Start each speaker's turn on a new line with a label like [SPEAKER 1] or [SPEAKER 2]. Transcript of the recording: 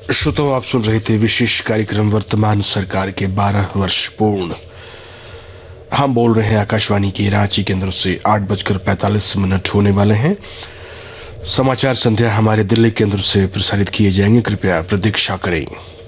[SPEAKER 1] श्रोताओं, आप सुन रहे थे विशेष कार्यक्रम वर्तमान सरकार के 12 वर्ष पूर्ण। हम बोल रहे हैं आकाशवाणी के रांची केंद्र से। 8:45 होने वाले हैं। समाचार संध्या हमारे दिल्ली केंद्र से प्रसारित किए जाएंगे। कृपया प्रतीक्षा करें।